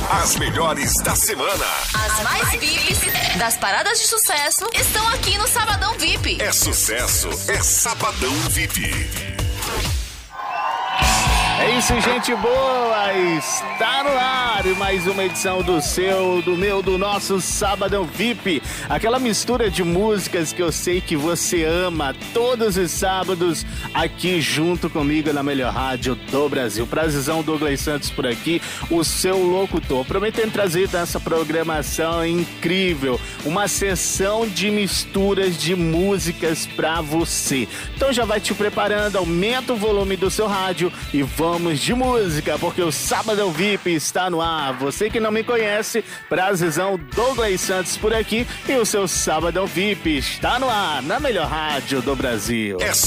As melhores da semana. As mais VIPs das paradas de sucesso estão aqui no Sabadão VIP. É sucesso, é Sabadão VIP. É isso, gente boa! Está no ar mais uma edição do seu, do meu, do nosso Sabadão VIP. Aquela mistura de músicas que eu sei que você ama todos os sábados aqui junto comigo na melhor rádio do Brasil. Prazerzão, Douglas Santos por aqui, o seu locutor. Prometendo trazer essa programação incrível, uma sessão de misturas de músicas pra você. Então já vai te preparando, aumenta o volume do seu rádio e vamos de música, porque o Sabadão VIP está no ar. Você que não me conhece, prazerzão, Douglas Santos por aqui e o seu Sabadão VIP está no ar, na melhor rádio do Brasil. É